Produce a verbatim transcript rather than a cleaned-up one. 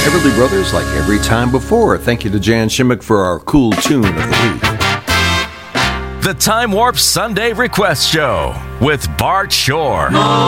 Everly Brothers, like every time before. Thank you to Jan Shimmick for our cool tune of the week. The Time Warp Sunday Request Show with Bart Shore.